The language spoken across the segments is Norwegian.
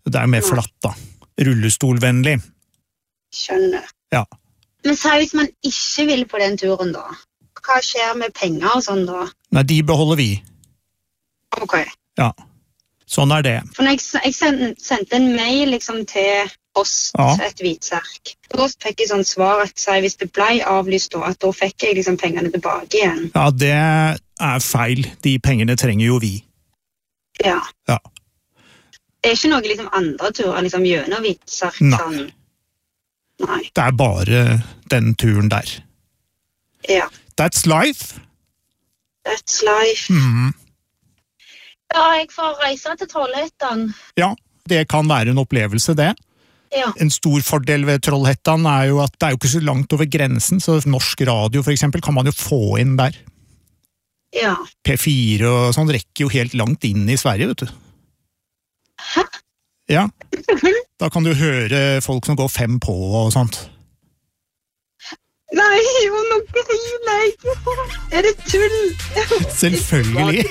Det mer flatt da. Rullestolvennlig. Skjønner. Ja. Men så hvis man ikke vil på den turen da, hva skjer med penger og sånn da? Nei, de beholder vi. Ok. Ja, sånn det. For når jeg sendte en mail liksom til oss, et hvitserk. Da fikk jeg sånn svar at hvis det ble avlyst da, at da fikk jeg liksom pengene tilbake igjen. Ja, det feil. De pengene trenger jo vi. Ja. Ja. Det ikke noe liksom andre turer, liksom gjennom hvitserk? Nei. Sånn. Nei. Det bare den turen der. Ja. That's life. That's life. Mhm. Ja, jeg får reise til Trollhättan. Ja, det kan være en opplevelse det. Ja. En stor fordel ved Trollhättan jo at det jo ikke så langt over grensen, så norsk radio for eksempel kan man jo få inn der. Ja. P4 og sånn rekker jo helt langt inn i Sverige, vet du. Hæ? Ja. Da kan du høre folk som går 5 på og sånt. Nei, nå griner jeg. Det tull? Selvfølgelig.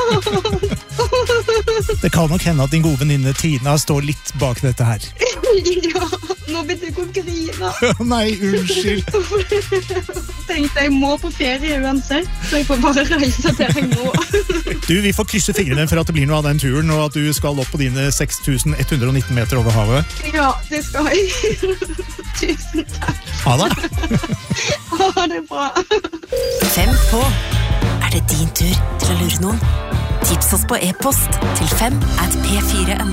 Det kan nok hende at din gode venninne Tina står litt bak dette her. Ja, nå begynte jeg å grine. Nei, unnskyld. Tenkte jeg må på ferie uansett, så jeg får bare reise der jeg må. Du, vi får krysse fingrene for at det blir noe av den turen, og at du skal opp på dine 6119 meter over havet. Ja, det skal jeg. Tusen takk. Ha det. Ha det bra. 5 på. Det din tur til å lure noen? Tips oss på e-post til 5@p4.no.